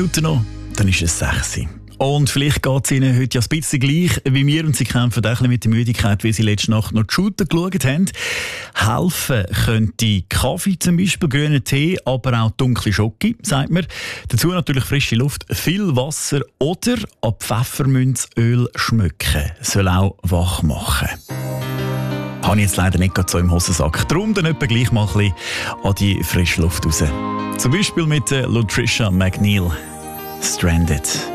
Minuten noch, dann ist es 6 Uhr. Und vielleicht geht es Ihnen heute ja ein bisschen gleich wie mir und Sie kämpfen auch ein bisschen mit der Müdigkeit, wie Sie letzte Nacht noch die Shooter geschaut haben. Helfen könnte Kaffee zum Beispiel, grüner Tee, aber auch dunkle Schoki, sagt man. Dazu natürlich frische Luft, viel Wasser oder an Pfefferminzöl schmücken. Soll auch wach machen. Habe ich jetzt leider nicht so im Hosensack. Darum dann etwa gleich mal ein bisschen an die frische Luft raus. Zum Beispiel mit Lutricia McNeil. Stranded.